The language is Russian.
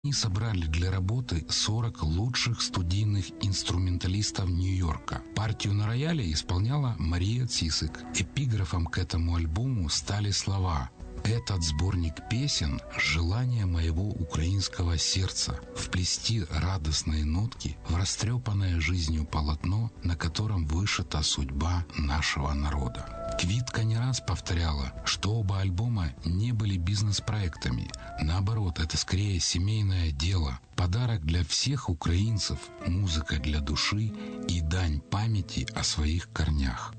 Они собрали для работы 40 лучших студийных инструменталистов Нью-Йорка. Партию на рояле исполняла Мария Цисик. Эпиграфом к этому альбому стали слова: «Этот сборник песен – желание моего украинского сердца вплести радостные нотки в растрепанное жизнью полотно, на котором вышита судьба нашего народа». Квитка не раз повторяла, что оба альбома не были бизнес-проектами. Наоборот, это скорее семейное дело, подарок для всех украинцев, музыка для души и дань памяти о своих корнях.